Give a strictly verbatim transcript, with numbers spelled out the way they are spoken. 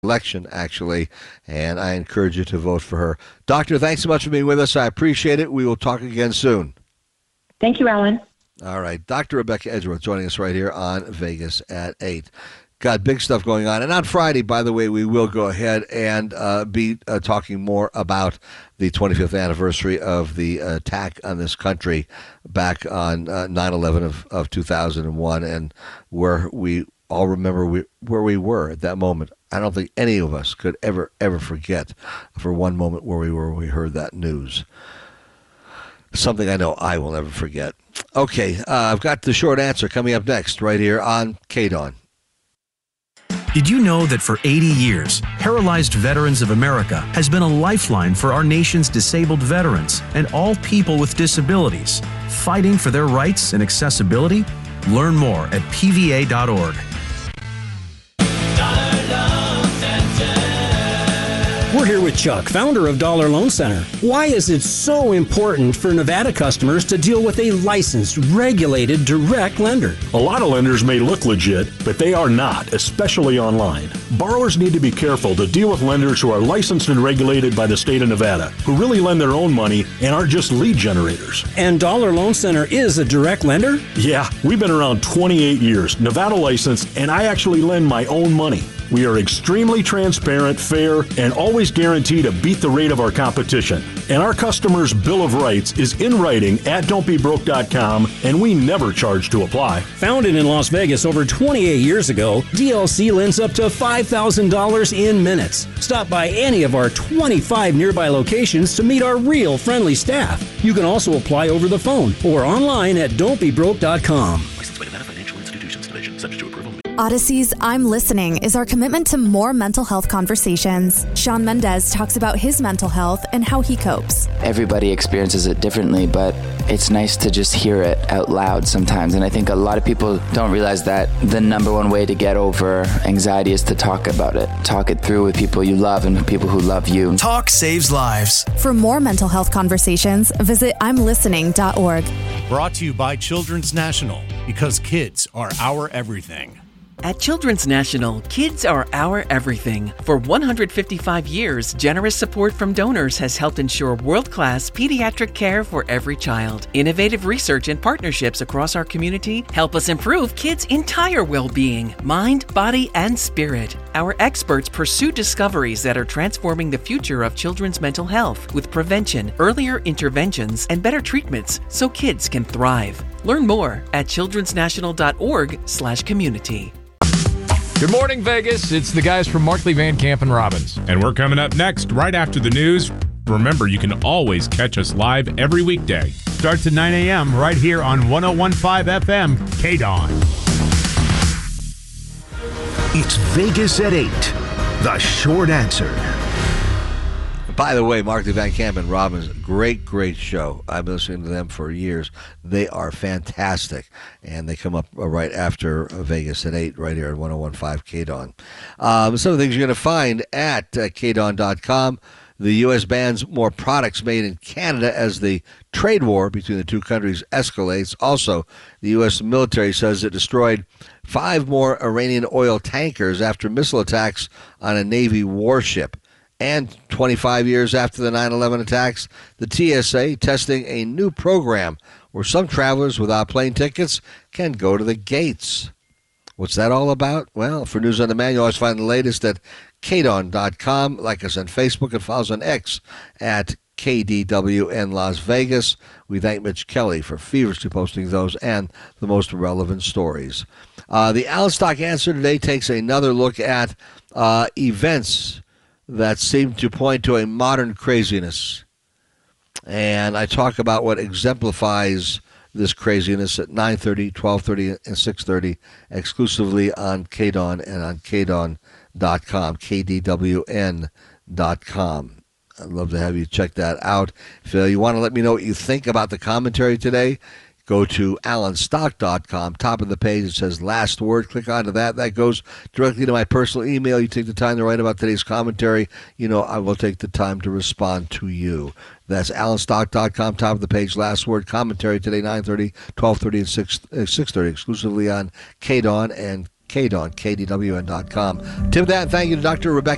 election, actually, and I encourage you to vote for her. Doctor, thanks so much for being with us. I appreciate it. We will talk again soon. Thank you, Alan. All right. Doctor Rebecca Edgeworth joining us right here on Vegas at eight. Got big stuff going on. And on Friday, by the way, we will go ahead and uh, be uh, talking more about the twenty-fifth anniversary of the attack on this country back on uh, nine eleven of, of two thousand one, and where we all remember we, where we were at that moment. I don't think any of us could ever, ever forget for one moment where we were when we heard that news. Something I know I will never forget. Okay, uh, I've got the short answer coming up next right here on K D O N. Did you know that for eighty years, Paralyzed Veterans of America has been a lifeline for our nation's disabled veterans and all people with disabilities, fighting for their rights and accessibility? Learn more at P V A dot org. We're here with Chuck, founder of Dollar Loan Center. Why is it so important for Nevada customers to deal with a licensed, regulated, direct lender? A lot of lenders may look legit, but they are not, especially online. Borrowers need to be careful to deal with lenders who are licensed and regulated by the state of Nevada, who really lend their own money and aren't just lead generators. And Dollar Loan Center is a direct lender? Yeah, we've been around twenty-eight years, Nevada licensed, and I actually lend my own money. We are extremely transparent, fair, and always guarantee to beat the rate of our competition. And our customers' Bill of Rights is in writing at don't be broke dot com, and we never charge to apply. Founded in Las Vegas over twenty-eight years ago, D L C lends up to five thousand dollars in minutes. Stop by any of our twenty-five nearby locations to meet our real friendly staff. You can also apply over the phone or online at don't be broke dot com. Licensed by Nevada Financial Institutions Division, subject to approval. Odyssey's I'm Listening is our commitment to more mental health conversations. Shawn Mendes talks about his mental health and how he copes. Everybody experiences it differently, but it's nice to just hear it out loud sometimes. And I think a lot of people don't realize that the number one way to get over anxiety is to talk about it. Talk it through with people you love and people who love you. Talk saves lives. For more mental health conversations, visit I'm listening dot org. Brought to you by Children's National, because kids are our everything. At Children's National, kids are our everything. For one hundred fifty-five years, generous support from donors has helped ensure world-class pediatric care for every child. Innovative research and partnerships across our community help us improve kids' entire well-being, mind, body, and spirit. Our experts pursue discoveries that are transforming the future of children's mental health with prevention, earlier interventions, and better treatments so kids can thrive. Learn more at childrens national dot org slash community. Good morning, Vegas. It's the guys from Markley, Van Camp, and Robbins. And we're coming up next, right after the news. Remember, you can always catch us live every weekday. Starts at nine a.m. right here on one oh one point five F M, K D O N. It's Vegas at eight. The short answer. By the way, Markley, Van Camp, and Robbins, great, great show. I've been listening to them for years. They are fantastic, and they come up right after Vegas at eight, right here at one oh one point five K D O N. Um, some of the things you're going to find at uh, K D O N dot com. The U S bans more products made in Canada as the trade war between the two countries escalates. Also, the U S military says it destroyed five more Iranian oil tankers after missile attacks on a Navy warship. And twenty-five years after the nine eleven attacks, the T S A testing a new program where some travelers without plane tickets can go to the gates. What's that all about? Well, for news on demand, you always find the latest at K D O N dot com. Like us on Facebook and follow us on X at K D W N Las Vegas. We thank Mitch Kelly for feverishly posting those and the most relevant stories. Uh, the Allen Stock Answer today takes another look at uh, events that seem to point to a modern craziness. And I talk about what exemplifies this craziness at nine thirty, twelve thirty, and six thirty, exclusively on K D O N and on K D O N dot com, K D W N dot com. I'd love to have you check that out. If uh, you want to let me know what you think about the commentary today, go to allen stock dot com. Top of the page, it says Last Word. Click onto that. That goes directly to my personal email. You take the time to write about today's commentary. You know, I will take the time to respond to you. That's allen stock dot com. Top of the page, Last Word. Commentary today, nine thirty, twelve thirty, and six thirty, exclusively on K D O N and K D O N, K D W N dot com. Tip that, and thank you to Doctor Rebecca